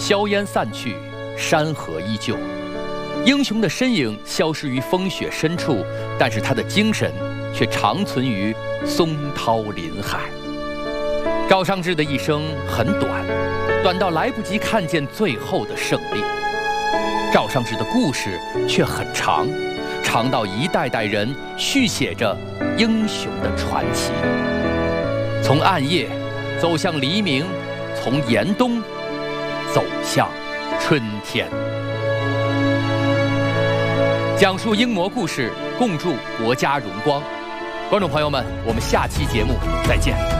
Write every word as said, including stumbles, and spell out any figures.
硝烟散去，山河依旧。英雄的身影消失于风雪深处，但是他的精神却长存于松涛林海。赵尚志的一生很短，短到来不及看见最后的胜利。赵尚志的故事却很长，长到一代代人续写着英雄的传奇。从暗夜走向黎明，从严冬走向春天。讲述英模故事，共筑国家荣光。观众朋友们，我们下期节目再见。